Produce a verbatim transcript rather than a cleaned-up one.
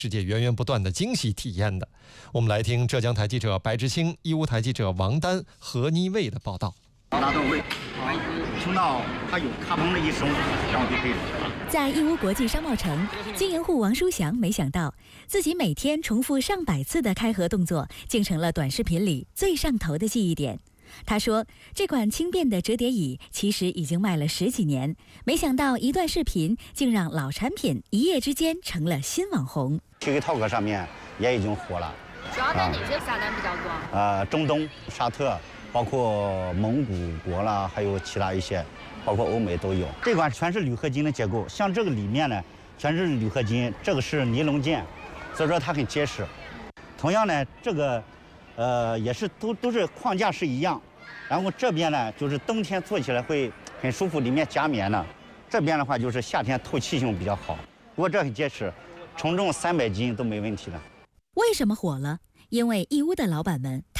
世界源源不断的惊喜体验的。我们来听浙江台记者白志清、义乌台记者王丹、何妮卫的报道。 拿到位，听到它有咔嘣的一声，然后就可以。 在义乌国际商贸城，经营户王书祥没想到，自己每天重复上百次的开合动作，竟成了短视频里最上头的记忆点。他说，这款轻便的折叠椅其实已经卖了十几年，没想到一段视频竟让老产品一夜之间成了新网红。 TikTok 上面也已经火了。 主要在哪些下单比较多？ 呃，中东、沙特，包括蒙古国啦，还有其他一些，包括欧美都有。这款全是铝合金的结构，像这个里面呢，全是铝合金，这个是尼龙件，所以说它很结实。同样呢，这个，呃，也是都都是框架是一样，然后这边呢就是冬天坐起来会很舒服，里面加棉的。这边的话就是夏天透气性比较好，不过这很结实，承重三百斤都没问题的。 为什么火了？因为义乌的老板们